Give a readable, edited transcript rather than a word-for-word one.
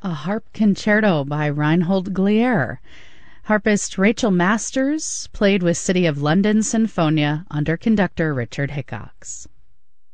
A harp concerto by Reinhold Glier. Harpist Rachel Masters played with City of London Sinfonia under conductor Richard Hickox.